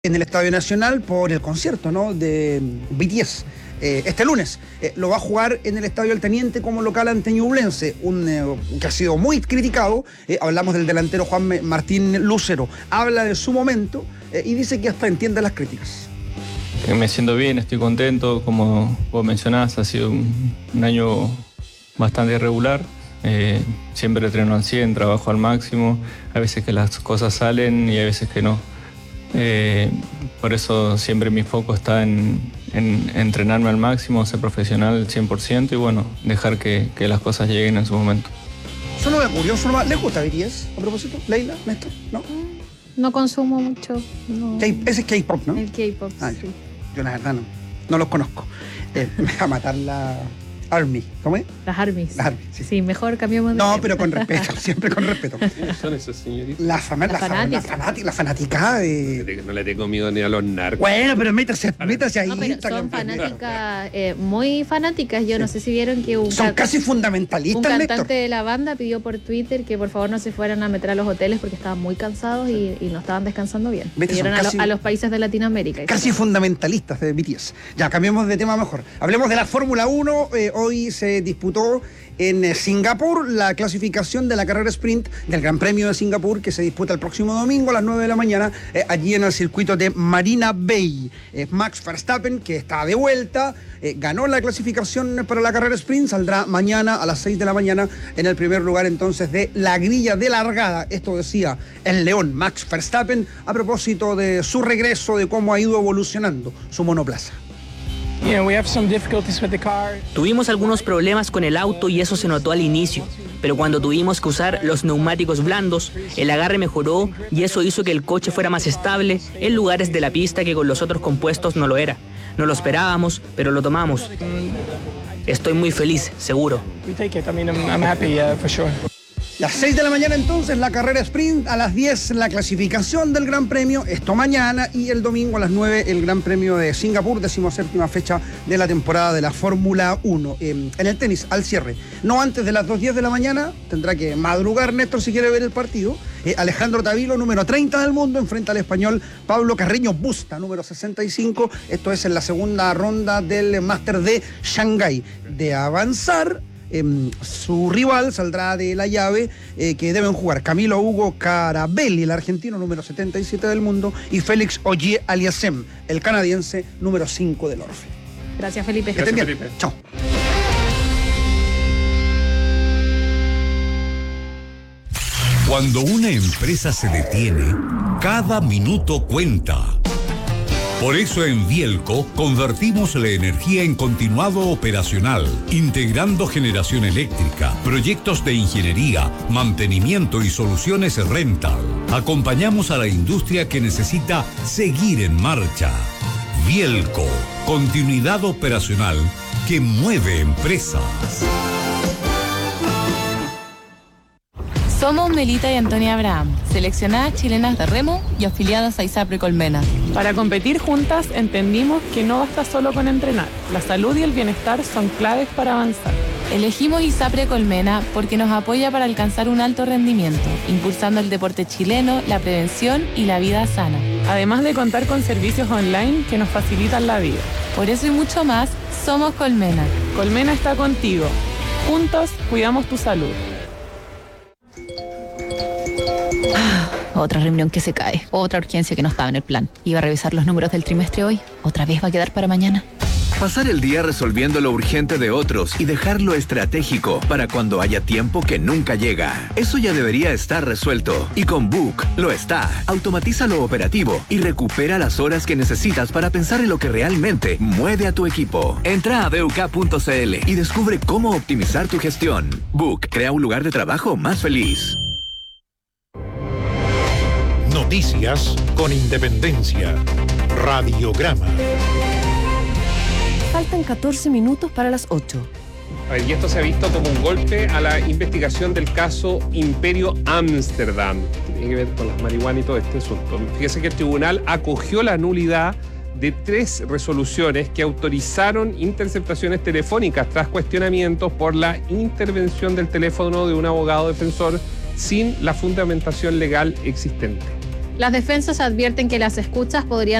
en el Estadio Nacional por el concierto, ¿no?, de BTS. Este lunes lo va a jugar en el Estadio El Teniente como local ante Ñublense, que ha sido muy criticado. Hablamos del delantero Juan Martín Lucero. Habla de su momento y dice que hasta entiende las críticas. Me siento bien, estoy contento. Como vos mencionás, ha sido un año bastante irregular. Siempre entreno al 100, trabajo al máximo. Hay veces que las cosas salen y hay veces que no. Por eso siempre mi foco está en entrenarme al máximo, ser profesional al 100% y bueno, dejar que las cosas lleguen en su momento. Solo me curioso, ¿les gusta BTS? A propósito, Leila, Néstor, ¿no? No consumo mucho. No. Ese es K-pop, ¿no? El K-pop, sí. Yo la verdad no los conozco. Me va a matar la ARMY. ¿Cómo es? Las ARMYs. Las ARMY, sí. Sí, mejor cambiamos de No, tema. pero con respeto, siempre con respeto. ¿Quiénes son esas señoritas? La fanaticada de... No le tengo miedo ni a los narcos. Bueno, pero métase ahí. No, pero son fanáticas, muy fanáticas. Yo no sé si vieron que son casi fundamentalistas, un cantante Néstor. de la banda pidió por Twitter que por favor no se fueran a meter a los hoteles porque estaban muy cansados y no estaban descansando bien. Pidieron a los países de Latinoamérica. Casi fundamentalistas de BTS. Ya, cambiemos de tema mejor. Hablemos de la Fórmula 1. Hoy se disputó en Singapur la clasificación de la carrera sprint del Gran Premio de Singapur, que se disputa el próximo domingo a las 9 de la mañana, allí en el circuito de Marina Bay. Max Verstappen, que está de vuelta, ganó la clasificación para la carrera sprint, saldrá mañana a las 6 de la mañana en el primer lugar entonces de la grilla de largada. Esto decía el león Max Verstappen a propósito de su regreso, de cómo ha ido evolucionando su monoplaza. Tuvimos algunos problemas con el auto y eso se notó al inicio, pero cuando tuvimos que usar los neumáticos blandos, el agarre mejoró y eso hizo que el coche fuera más estable en lugares de la pista que con los otros compuestos no lo era. No lo esperábamos, pero lo tomamos. Estoy muy feliz, seguro. A las 6 de la mañana entonces la carrera sprint, a las 10 la clasificación del Gran Premio, esto mañana, y el domingo a las 9 el Gran Premio de Singapur, 17ª fecha de la temporada de la Fórmula 1. En el tenis, al cierre, no antes de las 2:10 de la mañana, tendrá que madrugar Néstor si quiere ver el partido. Alejandro Tavilo, número 30 del mundo, enfrenta al español Pablo Carreño Busta, número 65. Esto es en la segunda ronda del Máster de Shanghái. De avanzar, su rival saldrá de la llave que deben jugar Camilo Hugo Carabelli, el argentino número 77 del mundo, y Félix Auger-Aliassime, el canadiense número 5 del Orfe. Gracias, Felipe. Que estén bien. Felipe. Chao. Cuando una empresa se detiene, cada minuto cuenta. Por eso en Vielco convertimos la energía en continuado operacional, integrando generación eléctrica, proyectos de ingeniería, mantenimiento y soluciones rental. Acompañamos a la industria que necesita seguir en marcha. Vielco, continuidad operacional que mueve empresas. Somos Melita y Antonia Abraham, seleccionadas chilenas de remo y afiliadas a ISAPRE Colmena. Para competir juntas entendimos que no basta solo con entrenar. La salud y el bienestar son claves para avanzar. Elegimos ISAPRE Colmena porque nos apoya para alcanzar un alto rendimiento, impulsando el deporte chileno, la prevención y la vida sana. Además de contar con servicios online que nos facilitan la vida. Por eso y mucho más, somos Colmena. Colmena está contigo. Juntos cuidamos tu salud. Otra reunión que se cae, otra urgencia que no estaba en el plan. Iba a revisar los números del trimestre hoy, otra vez va a quedar para mañana. Pasar el día resolviendo lo urgente de otros y dejar lo estratégico para cuando haya tiempo que nunca llega. Eso ya debería estar resuelto. Y con Book lo está. Automatiza lo operativo y recupera las horas que necesitas para pensar en lo que realmente mueve a tu equipo. Entra a BUK.cl y descubre cómo optimizar tu gestión. Book crea un lugar de trabajo más feliz. Noticias con independencia. Radiograma. Faltan 14 minutos para las 8. Y esto se ha visto como un golpe a la investigación del caso Imperio Ámsterdam. Tiene que ver con las marihuanas y todo este asunto. Fíjese que el tribunal acogió la nulidad de 3 resoluciones que autorizaron interceptaciones telefónicas tras cuestionamientos por la intervención del teléfono de un abogado defensor sin la fundamentación legal existente. Las defensas advierten que las escuchas podrían